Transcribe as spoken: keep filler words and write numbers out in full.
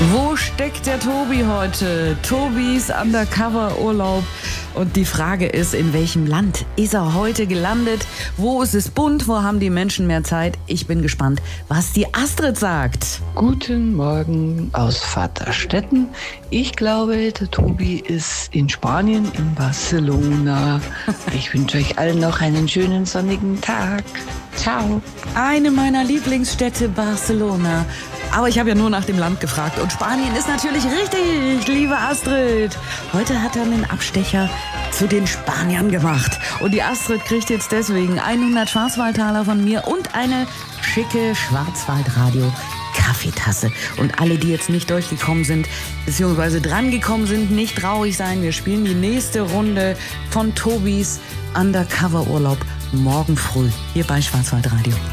Wo steckt der Tobi heute? Tobis Undercover-Urlaub. Und die Frage ist, in welchem Land ist er heute gelandet? Wo ist es bunt? Wo haben die Menschen mehr Zeit? Ich bin gespannt, was die Astrid sagt. Guten Morgen aus Vaterstetten. Ich glaube, der Tobi ist in Spanien, in Barcelona. Ich wünsche euch allen noch einen schönen sonnigen Tag. Ciao. Eine meiner Lieblingsstädte, Barcelona. Aber ich habe ja nur nach dem Land gefragt. Und Spanien ist natürlich richtig, liebe Astrid. Heute hat er einen Abstecher zu den Spaniern gemacht. Und die Astrid kriegt jetzt deswegen hundert Schwarzwaldtaler von mir und eine schicke Schwarzwaldradio Kaffeetasse. Und alle, die jetzt nicht durchgekommen sind, beziehungsweise drangekommen sind, nicht traurig sein. Wir spielen die nächste Runde von Tobis Undercover-Urlaub morgen früh hier bei Schwarzwaldradio.